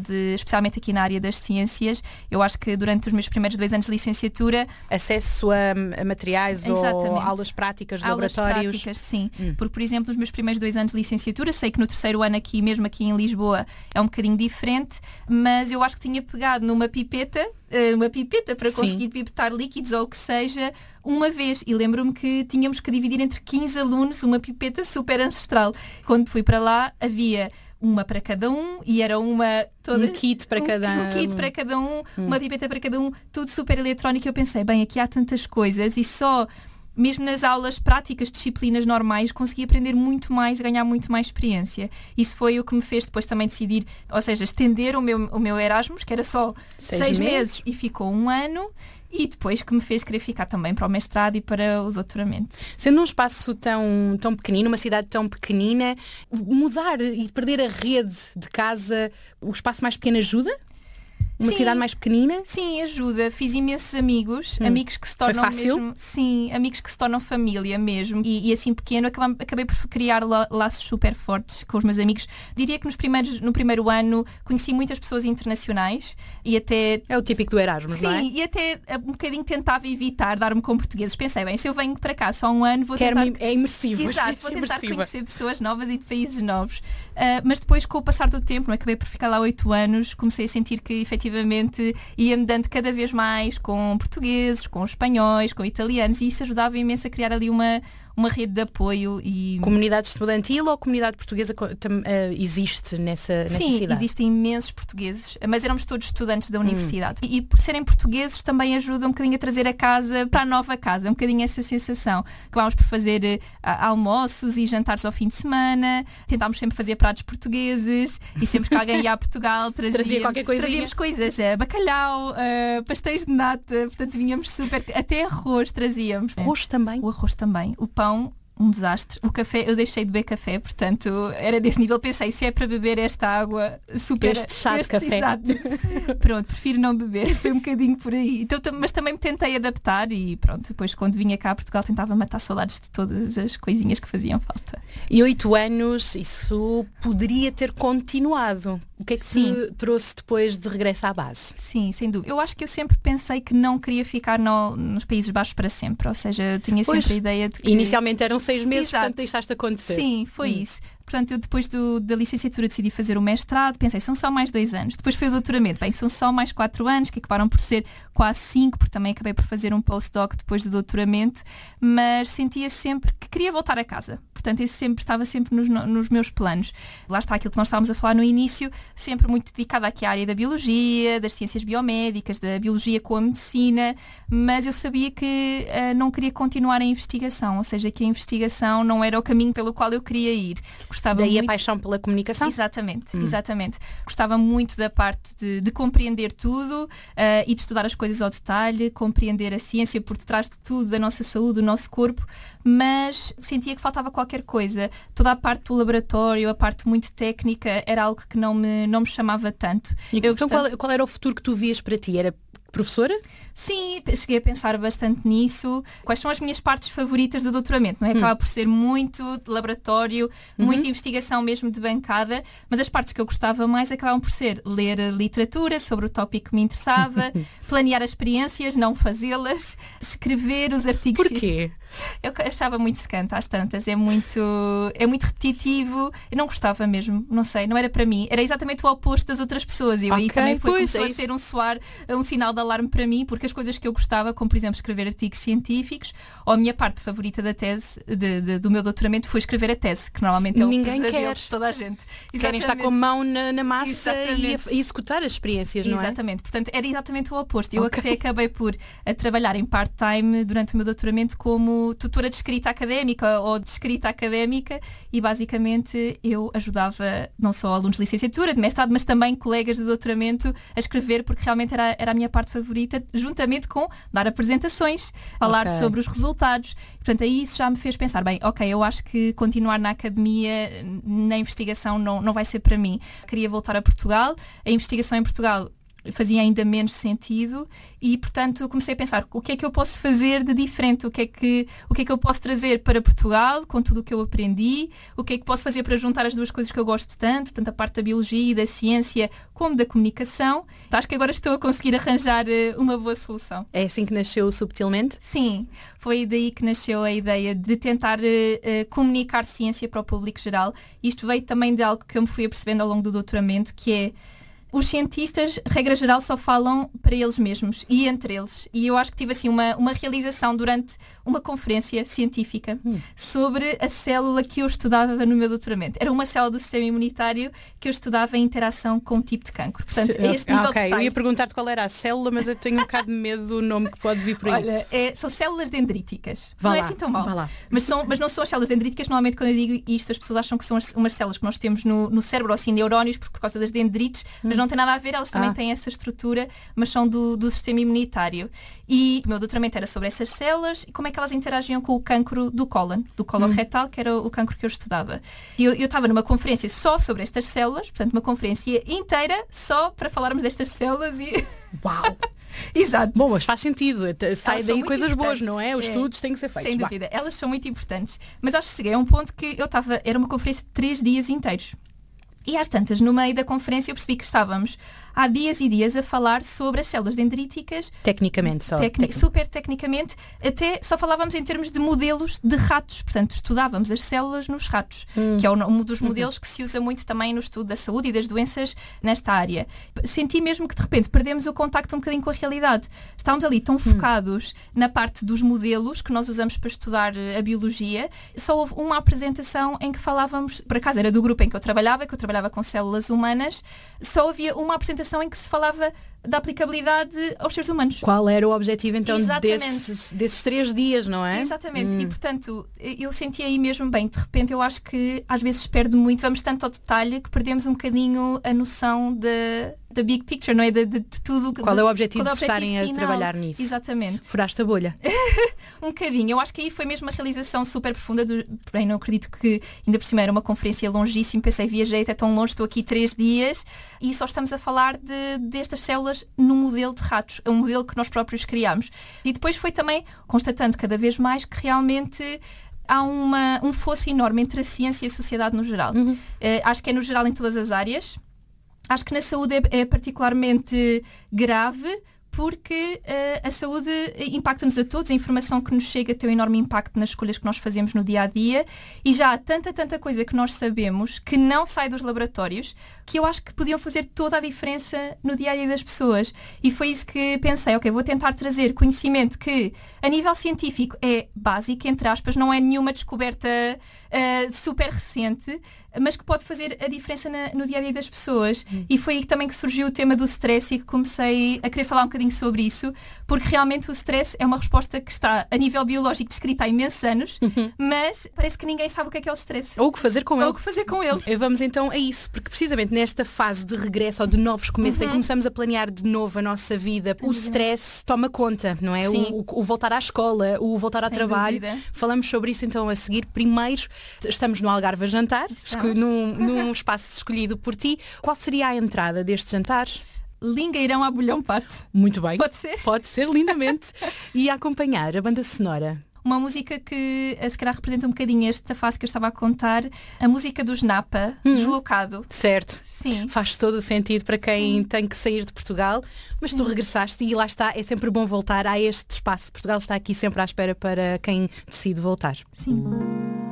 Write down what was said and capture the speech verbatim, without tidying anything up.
de, especialmente aqui na área das ciências. Eu acho que durante os meus primeiros dois anos de licenciatura... Acesso a, a materiais Exatamente. ou aulas práticas de aulas laboratórios? Práticas, sim. Hum. Porque, por exemplo, nos meus primeiros dois anos de licenciatura, sei que no terceiro ano aqui, mesmo aqui em Lisboa, é um bocadinho diferente, mas eu acho que tinha pegado numa pipeta, uma pipeta para conseguir Sim. pipetar líquidos ou o que seja, uma vez. E lembro-me que tínhamos que dividir entre quinze alunos uma pipeta super ancestral. Quando fui para lá, havia uma para cada um e era uma... Toda, um kit para um, cada um. Um kit para cada um, hum. uma pipeta para cada um, tudo super eletrónico. E eu pensei, bem, aqui há tantas coisas e só... Mesmo nas aulas práticas, disciplinas normais, consegui aprender muito mais, ganhar muito mais experiência. Isso foi o que me fez depois também decidir, ou seja, estender o meu, o meu Erasmus, que era só seis, seis meses. meses e ficou um ano, e depois que me fez querer ficar também para o mestrado e para o doutoramento. Sendo um espaço tão, tão pequenino, uma cidade tão pequenina, mudar e perder a rede de casa, o espaço mais pequeno ajuda? Uma sim, cidade mais pequenina? Sim, ajuda. Fiz imensos amigos, hum. amigos que se tornam Foi fácil? mesmo. Sim, amigos que se tornam família mesmo. E, e assim pequeno acabei, acabei por criar la, laços super fortes com os meus amigos. Diria que nos primeiros, no primeiro ano conheci muitas pessoas internacionais e até. É o típico do Erasmus, sim, não é? Sim, e até um bocadinho tentava evitar dar-me com portugueses. Pensei, bem, se eu venho para cá só um ano, vou Quero tentar. É imersivo. Exato, vou tentar imersiva. conhecer pessoas novas e de países novos. Uh, mas depois, com o passar do tempo, não acabei por ficar lá oito anos, comecei a sentir que efetivamente ia-me dando cada vez mais com portugueses, com espanhóis, com italianos, e isso ajudava imenso a criar ali uma, uma rede de apoio. E... Comunidade estudantil ou comunidade portuguesa uh, existe nessa, nessa Sim, cidade? existem imensos portugueses, mas éramos todos estudantes da universidade. Hum. E, e por serem portugueses também ajuda um bocadinho a trazer a casa para a nova casa, um bocadinho essa sensação. Acabámos por fazer uh, almoços e jantares ao fim de semana, tentámos sempre fazer pratos portugueses, e sempre que alguém ia a Portugal trazíamos, Trazia qualquer coisinha. trazíamos coisas, uh, bacalhau, uh, pastéis de nata, portanto vinhamos super, até arroz trazíamos. Arroz também? O arroz também. O pão, um desastre. O café, eu deixei de beber café, portanto era desse nível. Pensei, se é para beber esta água super... Este chá este, de café. Exato. Pronto, prefiro não beber. Foi um bocadinho por aí. Então, mas também me tentei adaptar e pronto, depois quando vinha cá a Portugal tentava matar saudades de todas as coisinhas que faziam falta. E oito anos, isso poderia ter continuado. O que é que Sim. te trouxe depois de regresso à base? Sim, sem dúvida. Eu acho que eu sempre pensei que não queria ficar no, nos Países Baixos para sempre. Ou seja, eu tinha sempre pois, a ideia de que... Inicialmente eram seis meses, Exato. portanto deixaste acontecer. Sim, foi hum. isso. Portanto, eu depois do, da licenciatura decidi fazer o mestrado, pensei, são só mais dois anos. Depois foi o doutoramento, bem, são só mais quatro anos, que acabaram por ser quase cinco, porque também acabei por fazer um postdoc depois do doutoramento, mas sentia sempre que queria voltar a casa. Portanto, isso sempre, estava sempre nos, nos meus planos. Lá está aquilo que nós estávamos a falar no início, sempre muito dedicada aqui à área da biologia, das ciências biomédicas, da biologia com a medicina, mas eu sabia que uh, não queria continuar a investigação, ou seja, que a investigação não era o caminho pelo qual eu queria ir. Gostava Daí muito... a paixão pela comunicação? Exatamente, hum. exatamente. Gostava muito da parte de, de compreender tudo uh, e de estudar as coisas ao detalhe, compreender a ciência por detrás de tudo, da nossa saúde, do nosso corpo, mas sentia que faltava qualquer coisa. Toda a parte do laboratório, a parte muito técnica, era algo que não me, não me chamava tanto. E eu então gostava... qual, qual era o futuro que tu vias para ti? Era professora? Sim, cheguei a pensar bastante nisso. Quais são as minhas partes favoritas do doutoramento? Não é? Acaba hum. por ser muito de laboratório, uhum. muita investigação mesmo de bancada, mas as partes que eu gostava mais acabavam por ser ler literatura sobre o tópico que me interessava, planear as experiências, não fazê-las, escrever os artigos. Porquê? Eu achava muito secante às tantas, é muito, é muito repetitivo, eu não gostava mesmo, não sei, não era para mim, era exatamente o oposto das outras pessoas e okay, aí também foi, pois, começou é a ser um soar, um sinal de alarme para mim, porque as coisas que eu gostava, como por exemplo escrever artigos científicos, ou a minha parte favorita da tese, de, de, do meu doutoramento foi escrever a tese, que normalmente é o Ninguém pesadelo quer. de toda a gente. Exatamente. Querem estar com a mão na, na massa e, a, e executar as experiências, não é? Exatamente, portanto era exatamente o oposto. Eu okay. até acabei por a trabalhar em part-time durante o meu doutoramento como tutora de escrita académica ou de escrita académica e basicamente eu ajudava não só alunos de licenciatura, de mestrado, mas também colegas de doutoramento a escrever, porque realmente era, era a minha parte favorita, juntamente com dar apresentações, falar okay. sobre os resultados. Portanto, aí isso já me fez pensar, bem, ok, eu acho que continuar na academia, na investigação, não, não vai ser para mim. Queria voltar a Portugal. A investigação em Portugal fazia ainda menos sentido e, portanto, comecei a pensar o que é que eu posso fazer de diferente, o que é que, o que é que eu posso trazer para Portugal com tudo o que eu aprendi, o que é que posso fazer para juntar as duas coisas que eu gosto tanto, tanto a parte da biologia e da ciência como da comunicação. Acho que agora estou a conseguir arranjar uh, uma boa solução. É assim que nasceu Subtilmente? Sim, foi daí que nasceu a ideia de tentar uh, uh, comunicar ciência para o público geral. Isto veio também de algo que eu me fui apercebendo ao longo do doutoramento, que é os cientistas, regra geral, só falam para eles mesmos e entre eles. E eu acho que tive assim uma, uma realização durante uma conferência científica hum. sobre a célula que eu estudava no meu doutoramento. Era uma célula do sistema imunitário que eu estudava em interação com um tipo de cancro. Portanto, Se, é este nível okay. de detalhe. Eu ia perguntar-te qual era a célula, mas eu tenho um bocado de medo do nome que pode vir por aí. Olha, é, são células dendríticas. Vá não lá, é assim tão mal. vá lá. Mas, são, mas não são as células dendríticas. Normalmente, quando eu digo isto, as pessoas acham que são as, umas células que nós temos no, no cérebro, ou assim, neurónios, por, por causa das dendrites, hum. mas não tem nada a ver. Elas também ah. têm essa estrutura, mas são do, do sistema imunitário. E o meu doutoramento era sobre essas células e como é que elas interagiam com o cancro do cólon, do cólon hum. retal, que era o, o cancro que eu estudava. E eu estava numa conferência só sobre estas células, portanto, uma conferência inteira só para falarmos destas células e... Uau! Exato. Bom, mas faz sentido. Sai daí coisas boas, não é? Os é, estudos têm que ser feitos. Sem dúvida. Bah. Elas são muito importantes. Mas acho que cheguei a um ponto que eu estava... Era uma conferência de três dias inteiros. E às tantas, no meio da conferência, eu percebi que estávamos há dias e dias a falar sobre as células dendríticas. Tecnicamente só. Tecni- super tecnicamente. Até só falávamos em termos de modelos de ratos. Portanto, estudávamos as células nos ratos, hum. que é um dos modelos que se usa muito também no estudo da saúde e das doenças nesta área. Senti mesmo que, de repente, perdemos o contacto um bocadinho com a realidade. Estávamos ali tão hum. focados na parte dos modelos que nós usamos para estudar a biologia. Só houve uma apresentação em que falávamos, por acaso era do grupo em que eu trabalhava, que eu trabalhava com células humanas, só havia uma apresentação em que se falava da aplicabilidade aos seres humanos. Qual era o objetivo então desses, desses três dias, não é? Exatamente. Hum. E portanto, eu senti aí mesmo bem, de repente eu acho que às vezes perde muito, vamos tanto ao detalhe que perdemos um bocadinho a noção da da big picture, não é? De, de, de tudo. Qual de, é o objetivo de o objetivo estarem final. a trabalhar nisso? Exatamente. Furaste a bolha. Um bocadinho. Eu acho que aí foi mesmo uma realização super profunda. Do, bem, não acredito que ainda por cima era uma conferência longíssima. Pensei, viajei até tão longe, estou aqui três dias e só estamos a falar de, destas células num modelo de ratos. É um modelo que nós próprios criámos. E depois foi também constatando cada vez mais que realmente há uma, um fosso enorme entre a ciência e a sociedade no geral. Uhum. Uh, acho que é no geral em todas as áreas. Acho que na saúde é, é particularmente grave porque uh, a saúde impacta-nos a todos, a informação que nos chega tem um enorme impacto nas escolhas que nós fazemos no dia-a-dia e já há tanta, tanta coisa que nós sabemos que não sai dos laboratórios que eu acho que podiam fazer toda a diferença no dia-a-dia das pessoas. E foi isso que pensei, ok, vou tentar trazer conhecimento que a nível científico é básico, entre aspas, não é nenhuma descoberta uh, super recente, mas que pode fazer a diferença na, no dia-a-dia das pessoas. Hum. E foi aí também que surgiu o tema do stress e que comecei a querer falar um bocadinho sobre isso, porque realmente o stress é uma resposta que está a nível biológico descrita há imensos anos, uhum. mas parece que ninguém sabe o que é que é o stress. Ou o que fazer com ele. Ou o que fazer com ele. Vamos então a isso, porque precisamente nesta fase de regresso ou de novos começos, uhum. em que começamos a planear de novo a nossa vida, o stress toma conta, não é? O, o, o voltar à escola, o voltar ao Sem trabalho. Dúvida. Falamos sobre isso então a seguir. Primeiro, estamos no Algarve a jantar, num, num espaço escolhido por ti. Qual seria a entrada deste jantar? Lingueirão à bolhão pato. Muito bem. Pode ser? Pode ser, lindamente. E a acompanhar a banda sonora. Uma música que se calhar representa um bocadinho esta fase que eu estava a contar, a música dos Napa, uhum. Deslocado. Certo. Sim. Faz todo o sentido para quem Sim. tem que sair de Portugal, mas Sim. tu regressaste e lá está, é sempre bom voltar a este espaço. Portugal está aqui sempre à espera para quem decide voltar. Sim.